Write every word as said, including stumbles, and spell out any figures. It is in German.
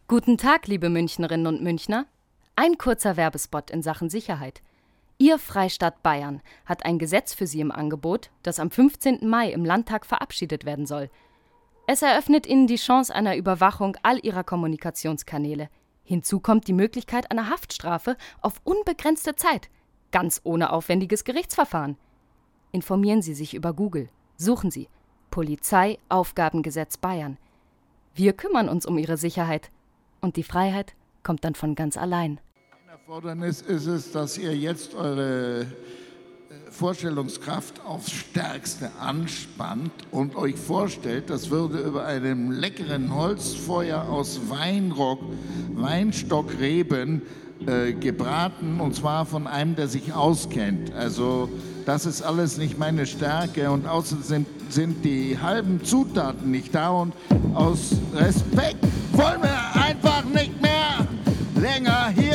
Guten Tag, liebe Münchnerinnen und Münchner. Ein kurzer Werbespot in Sachen Sicherheit. Ihr Freistaat Bayern hat ein Gesetz für Sie im Angebot, das am fünfzehnten Mai im Landtag verabschiedet werden soll. Es eröffnet Ihnen die Chance einer Überwachung all Ihrer Kommunikationskanäle. Hinzu kommt die Möglichkeit einer Haftstrafe auf unbegrenzte Zeit, ganz ohne aufwendiges Gerichtsverfahren. Informieren Sie sich über Google. Suchen Sie Polizeiaufgabengesetz Bayern. Wir kümmern uns um Ihre Sicherheit. Und die Freiheit kommt dann von ganz allein. Ein Erfordernis ist es, dass ihr jetzt eure Vorstellungskraft aufs Stärkste anspannt und euch vorstellt, das würde über einem leckeren Holzfeuer aus Weinrock, Weinstockreben äh, gebraten, und zwar von einem, der sich auskennt. Also das ist alles nicht meine Stärke, und außerdem sind, sind die halben Zutaten nicht da, und aus Respekt wollen wir einfach nicht mehr länger hier